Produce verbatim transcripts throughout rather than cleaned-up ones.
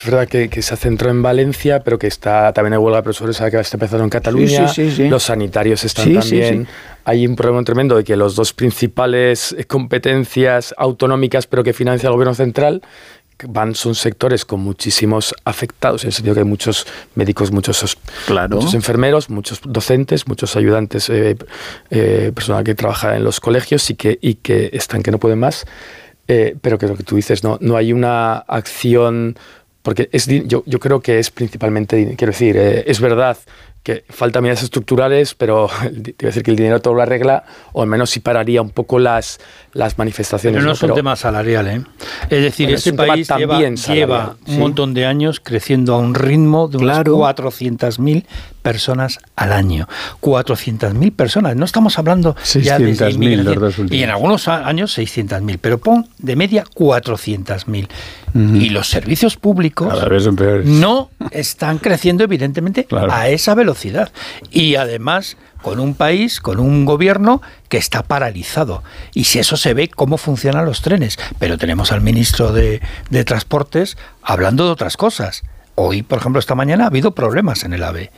Es verdad que, que se centró en Valencia, pero que está también hay huelga de profesores que está empezando en Cataluña. Sí, sí, sí, sí. Los sanitarios están sí, también. Sí, sí. Hay un problema tremendo de que los dos principales competencias autonómicas, pero que financia el gobierno central, van son sectores con muchísimos afectados, en el sentido que hay muchos médicos, muchos, claro. muchos enfermeros, muchos docentes, muchos ayudantes, eh, eh, personal que trabaja en los colegios y que, y que están que no pueden más. Eh, pero que lo que tú dices, no, no hay una acción. Porque es, yo, yo creo que es principalmente, quiero decir, eh, es verdad que faltan medidas estructurales, pero te iba a decir que el dinero todo lo arregla, o al menos sí pararía un poco las, las manifestaciones. Pero no, ¿no? es un pero, tema salarial, ¿eh? Es decir, bueno, este es país lleva, lleva un sí. montón de años creciendo a un ritmo de unas claro. cuatrocientas mil personas al año. cuatrocientas mil personas, no estamos hablando ya de seiscientas mil, y en algunos años seiscientas mil, pero pon de media cuatrocientas mil. Uh-huh. Y los servicios públicos cada vez son peores. No están creciendo, evidentemente, claro. a esa velocidad. Y además, con un país, con un gobierno que está paralizado. Y si eso se ve, cómo funcionan los trenes. Pero tenemos al ministro de, de Transportes hablando de otras cosas. Hoy, por ejemplo, esta mañana ha habido problemas en el AVE.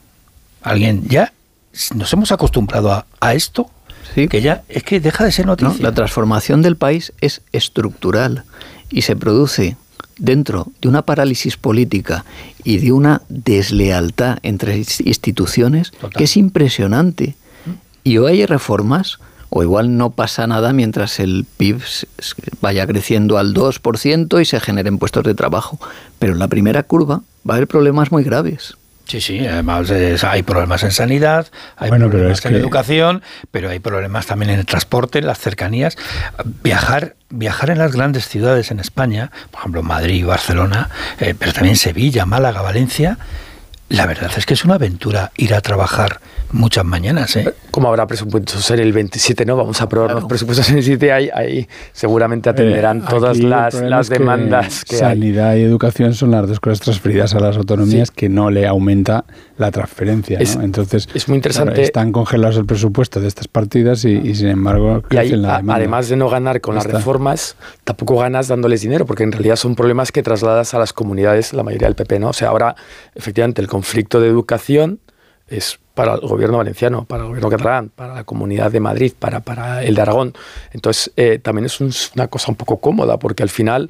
Alguien ya nos hemos acostumbrado a, a esto, sí. que ya es que deja de ser noticia. No, la transformación del país es estructural y se produce dentro de una parálisis política y de una deslealtad entre instituciones Total. Que es impresionante. Y o hay reformas, o igual no pasa nada mientras el P I B vaya creciendo al dos por ciento y se generen puestos de trabajo. Pero en la primera curva va a haber problemas muy graves. Sí, sí, además es, hay problemas en sanidad, hay bueno, problemas es en que... educación, pero hay problemas también en el transporte, en las cercanías. Viajar, viajar en las grandes ciudades en España, por ejemplo Madrid, Barcelona, eh, pero también Sevilla, Málaga, Valencia, la verdad es que es una aventura ir a trabajar muchas mañanas, ¿eh? Como habrá presupuestos en el veintisiete, ¿no? Vamos a aprobar claro. los presupuestos en el veintisiete, ahí, ahí seguramente atenderán eh, todas las, las demandas que, que sanidad hay. Y educación son las dos cosas transferidas a las autonomías sí. que no le aumenta la transferencia, ¿no? Es, Entonces, es muy interesante. Claro, están congelados el presupuesto de estas partidas y, y sin embargo, crecen la demanda. Además de no ganar con Está. las reformas, tampoco ganas dándoles dinero, porque en realidad son problemas que trasladas a las comunidades, la mayoría del P P, ¿no? O sea, ahora, efectivamente, el conflicto de educación es para el gobierno valenciano, para el gobierno catalán, para la Comunidad de Madrid, para, para el de Aragón. Entonces, eh, también es un, una cosa un poco cómoda, porque al final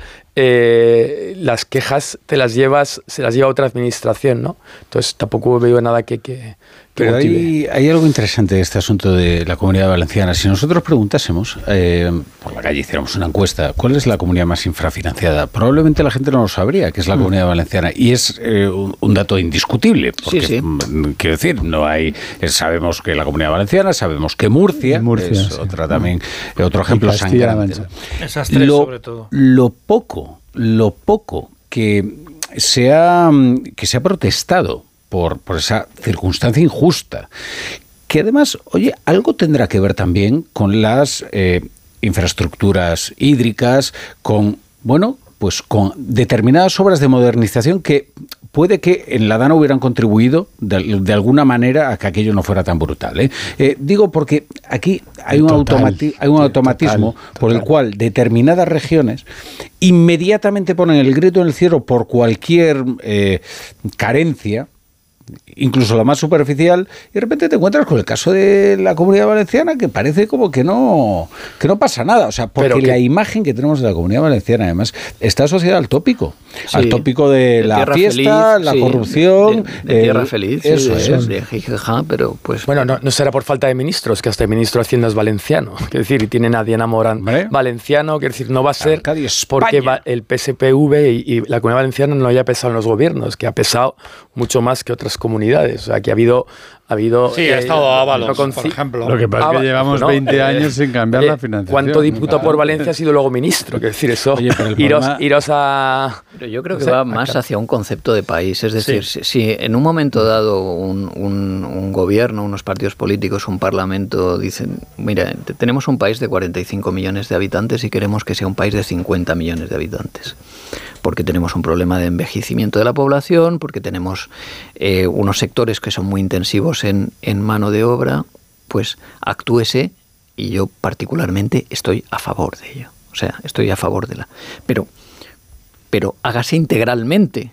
eh, las quejas te las llevas, se las lleva otra administración, ¿no? Entonces, tampoco veo nada que... que Pero hay, hay algo interesante de este asunto de la Comunidad Valenciana. Si nosotros preguntásemos, eh, por la calle hiciéramos una encuesta, ¿cuál es la comunidad más infrafinanciada? Probablemente la gente no lo sabría, que es la mm. Comunidad Valenciana. Y es eh, un, un dato indiscutible, porque, sí, sí. quiero decir, no hay... Sabemos que la Comunidad Valenciana, sabemos que Murcia, Murcia es sí. otra también, mm. otro ejemplo sangrante. Esas tres, lo, sobre todo. Lo poco, lo poco que se ha, que se ha protestado Por, por esa circunstancia injusta, que además, oye, algo tendrá que ver también con las eh, infraestructuras hídricas, con, bueno, pues con determinadas obras de modernización que puede que en la Dana hubieran contribuido de, de alguna manera a que aquello no fuera tan brutal. ¿eh? Eh, digo porque aquí hay un, total, automati- hay un automatismo total, total. por el cual determinadas regiones inmediatamente ponen el grito en el cielo por cualquier eh, carencia, incluso la más superficial, y de repente te encuentras con el caso de la Comunidad Valenciana, que parece como que no que no pasa nada, o sea, porque que, la imagen que tenemos de la Comunidad Valenciana además está asociada al tópico, sí, al tópico de, de la fiesta, feliz, la sí, corrupción, de, de, de tierra el, feliz, eso sí, de, es, de jijaja, pero pues bueno, no, no será por falta de ministros, que hasta el ministro de Hacienda es valenciano, es decir, y tienen a Diana Morán ¿Vale? valenciano, que decir, no va a ser Arcadia, porque va, el P S P V y, y la Comunidad Valenciana no haya pesado en los gobiernos, que ha pesado mucho más que otras comunidades. O sea, que ha habido... Ha habido sí, eh, ha estado Ábalos, no con, por ejemplo. Lo que pasa es que llevamos no, veinte años sin cambiar eh, la financiación. ¿Cuánto diputado por Valencia ha sido luego ministro? Que decir, eso... Oye, iros, problema... iros a... Pero yo creo que no sé, va más acá. hacia un concepto de país. Es decir, sí. si, si en un momento dado un, un, un gobierno, unos partidos políticos, un parlamento dicen, mira, tenemos un país de cuarenta y cinco millones de habitantes y queremos que sea un país de cincuenta millones de habitantes. Porque tenemos un problema de envejecimiento de la población, porque tenemos eh, unos sectores que son muy intensivos en, en mano de obra, pues actúese, y yo particularmente estoy a favor de ello. O sea, estoy a favor de la... Pero pero hágase integralmente.